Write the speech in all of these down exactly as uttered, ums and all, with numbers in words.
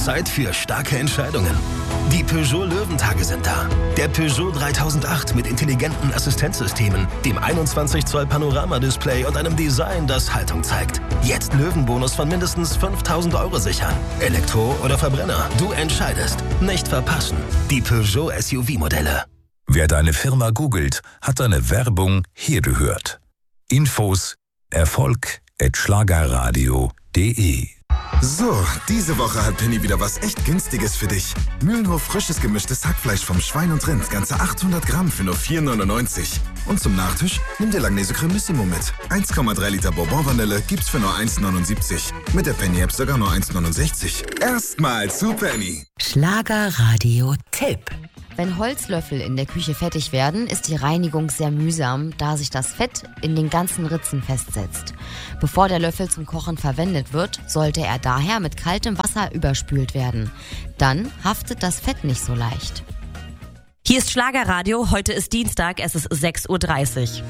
Zeit für starke Entscheidungen. Die Peugeot Löwentage sind da. Der Peugeot dreitausendacht mit intelligenten Assistenzsystemen, dem einundzwanzig Zoll Panoramadisplay und einem Design, das Haltung zeigt. Jetzt Löwenbonus von mindestens fünftausend Euro sichern. Elektro oder Verbrenner, du entscheidest. Nicht verpassen. Die Peugeot S U V-Modelle. Wer deine Firma googelt, hat deine Werbung hier gehört. Infos Erfolg at schlagerradio punkt de. So, diese Woche hat Penny wieder was echt Günstiges für dich. Mühlenhof frisches gemischtes Hackfleisch vom Schwein und Rind, ganze achthundert Gramm für nur vier neunundneunzig. Und zum Nachtisch nimm dir Langnese Cremissimo mit. eins Komma drei Liter Bourbon-Vanille gibt's für nur eins neunundsiebzig. Mit der Penny-App sogar nur eins neunundsechzig. Erstmal zu Penny. Schlagerradio-Tipp. Wenn Holzlöffel in der Küche fettig werden, ist die Reinigung sehr mühsam, da sich das Fett in den ganzen Ritzen festsetzt. Bevor der Löffel zum Kochen verwendet wird, sollte er daher mit kaltem Wasser überspült werden. Dann haftet das Fett nicht so leicht. Hier ist Schlagerradio, heute ist Dienstag, es ist sechs Uhr dreißig.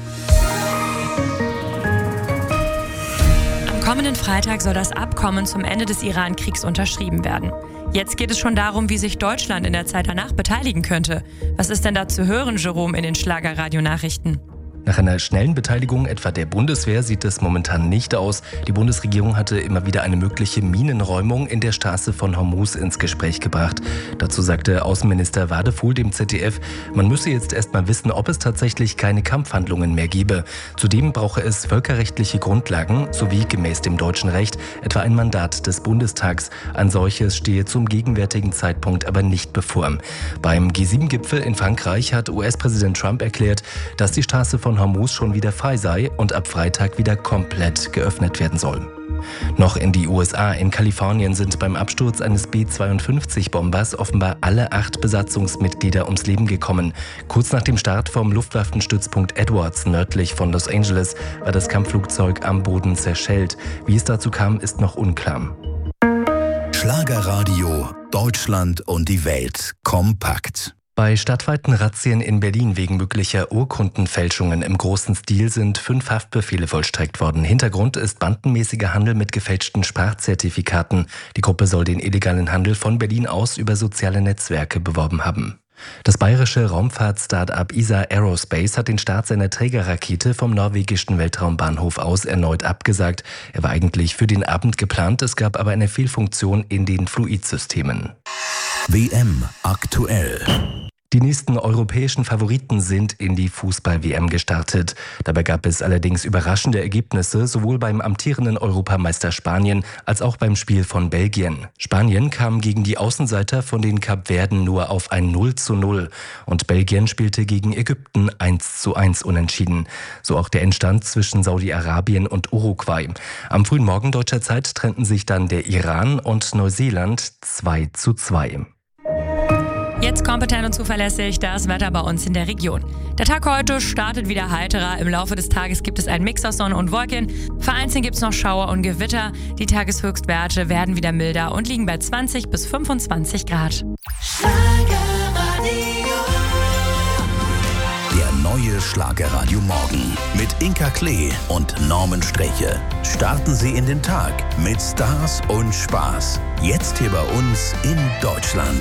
Am kommenden Freitag soll das Abkommen zum Ende des Iran-Kriegs unterschrieben werden. Jetzt geht es schon darum, wie sich Deutschland in der Zeit danach beteiligen könnte. Was ist denn da zu hören, Jerome, in den Schlagerradio-Nachrichten? Nach einer schnellen Beteiligung etwa der Bundeswehr sieht es momentan nicht aus. Die Bundesregierung hatte immer wieder eine mögliche Minenräumung in der Straße von Hormuz ins Gespräch gebracht. Dazu sagte Außenminister Wadefuhl dem Z D F, man müsse jetzt erst mal wissen, ob es tatsächlich keine Kampfhandlungen mehr gebe. Zudem brauche es völkerrechtliche Grundlagen sowie gemäß dem deutschen Recht etwa ein Mandat des Bundestags. Ein solches stehe zum gegenwärtigen Zeitpunkt aber nicht bevor. Beim G sieben Gipfel in Frankreich hat U S-Präsident Trump erklärt, dass die Straße von Hormuz schon wieder frei sei und ab Freitag wieder komplett geöffnet werden soll. Noch in die U S A. In Kalifornien sind beim Absturz eines B zweiundfünfzig Bombers offenbar alle acht Besatzungsmitglieder ums Leben gekommen. Kurz nach dem Start vom Luftwaffenstützpunkt Edwards nördlich von Los Angeles war das Kampfflugzeug am Boden zerschellt. Wie es dazu kam, ist noch unklar. Schlagerradio, Deutschland und die Welt kompakt. Bei stadtweiten Razzien in Berlin wegen möglicher Urkundenfälschungen im großen Stil sind fünf Haftbefehle vollstreckt worden. Hintergrund ist bandenmäßiger Handel mit gefälschten Sprachzertifikaten. Die Gruppe soll den illegalen Handel von Berlin aus über soziale Netzwerke beworben haben. Das bayerische Raumfahrt-Start-up E S A Aerospace hat den Start seiner Trägerrakete vom norwegischen Weltraumbahnhof aus erneut abgesagt. Er war eigentlich für den Abend geplant, es gab aber eine Fehlfunktion in den Fluidsystemen. W M aktuell. Die nächsten europäischen Favoriten sind in die Fußball-W M gestartet. Dabei gab es allerdings überraschende Ergebnisse, sowohl beim amtierenden Europameister Spanien als auch beim Spiel von Belgien. Spanien kam gegen die Außenseiter von den Kapverden nur auf ein null zu null und Belgien spielte gegen Ägypten eins zu eins unentschieden. So auch der Endstand zwischen Saudi-Arabien und Uruguay. Am frühen Morgen deutscher Zeit trennten sich dann der Iran und Neuseeland zwei zu zwei. Jetzt kompetent und zuverlässig das Wetter bei uns in der Region. Der Tag heute startet wieder heiterer. Im Laufe des Tages gibt es einen Mix aus Sonne und Wolken. Vereinzelt gibt es noch Schauer und Gewitter. Die Tageshöchstwerte werden wieder milder und liegen bei zwanzig bis fünfundzwanzig Grad. Der neue Schlagerradio Morgen mit Inka Klee und Norman Streche. Starten Sie in den Tag mit Stars und Spaß. Jetzt hier bei uns in Deutschland.